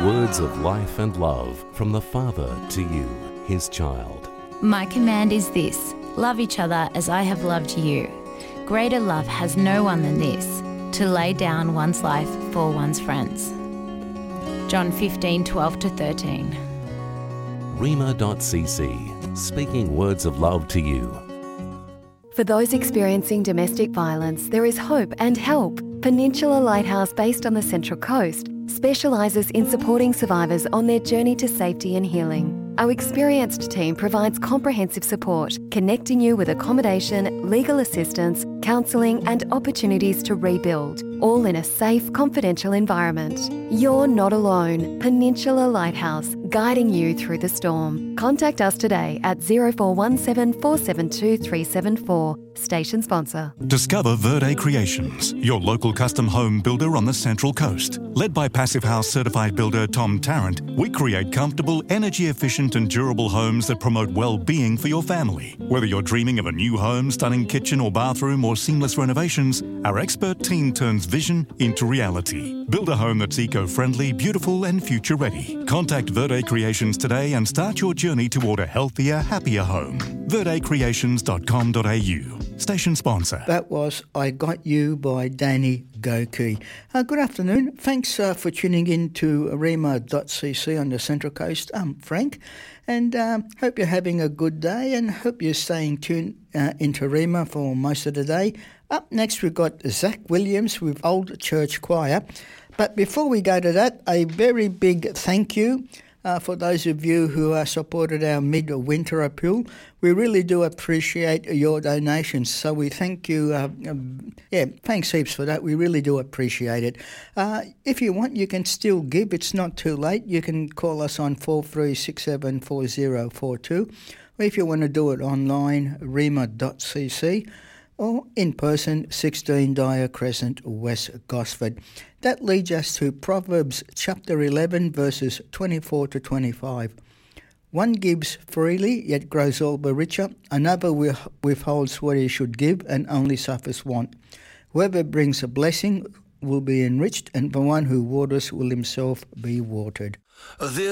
Words of life and love from the Father to you, his child. My command is this: love each other as I have loved you. Greater love has no one than this, to lay down one's life for one's friends. John 15:12-13. Rhema.cc, speaking words of love to you. For those experiencing domestic violence, there is hope and help. Peninsula Lighthouse, based on the Central Coast, specialises in supporting survivors on their journey to safety and healing. Our experienced team provides comprehensive support, connecting you with accommodation, legal assistance, counselling and opportunities to rebuild, all in a safe, confidential environment. You're not alone. Peninsula Lighthouse, guiding you through the storm. Contact us today at 0417 472 374. Station sponsor. Discover Verde Creations, your local custom home builder on the Central Coast. Led by Passive House certified builder Tom Tarrant, we create comfortable, energy-efficient and durable homes that promote well-being for your family. Whether you're dreaming of a new home, stunning kitchen or bathroom or seamless renovations, our expert team turns vision into reality. Build a home that's eco-friendly, beautiful and future-ready. Contact Verde Creations today and start your journey toward a healthier, happier home. verdecreations.com.au. Station sponsor. That was I Got You by Danny Goki. Good afternoon. Thanks for tuning in to Rhema.cc on the Central Coast. I'm Frank, and hope you're having a good day and hope you're staying tuned into Rhema for most of the day. Up next, we've got Zach Williams with Old Church Choir. But before we go to that, a very big thank you for those of you who supported our midwinter appeal. We really do appreciate your donations, so we thank you. Thanks heaps for that. We really do appreciate it. If you want, you can still give. It's not too late. You can call us on 43674042, or if you want to do it online, rhema.cc, or in person, 16 Dyer Crescent, West Gosford. That leads us to Proverbs chapter 11, verses 24 to 25. One gives freely, yet grows all the richer. Another withholds what he should give and only suffers want. Whoever brings a blessing will be enriched, and the one who waters will himself be watered.